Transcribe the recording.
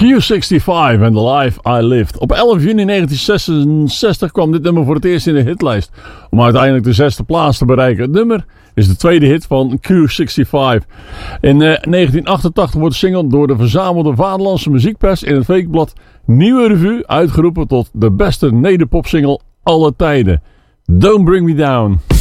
Q65 en The Life I Lived. Op 11 juni 1966 kwam dit nummer voor het eerst in de hitlijst, om uiteindelijk de 6e plaats te bereiken. Het nummer is de tweede hit van Q65. In 1988 wordt de single door de verzamelde vaderlandse muziekpers in het weekblad Nieuwe Revue uitgeroepen tot de beste nederpopsingle aller tijden. Don't Bring Me Down.